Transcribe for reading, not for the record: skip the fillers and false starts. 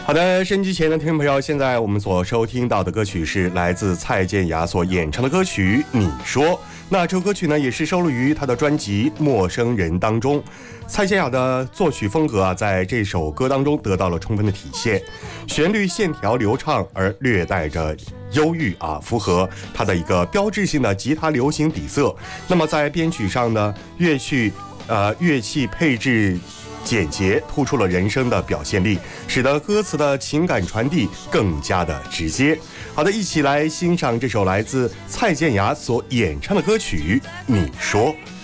好的，收音机前的听众朋友，现在我们所收听到的歌曲是来自蔡健雅所演唱的歌曲《你说》。那这首歌曲呢，也是收录于他的专辑《陌生人》当中。蔡健雅的作曲风格在这首歌当中得到了充分的体现，旋律线条流畅而略带着忧郁符合他的一个标志性的吉他流行底色。那么在编曲上呢，乐器配置简洁，突出了人声的表现力，使得歌词的情感传递更加的直接。好的，一起来欣赏这首来自蔡健雅所演唱的歌曲《你说》。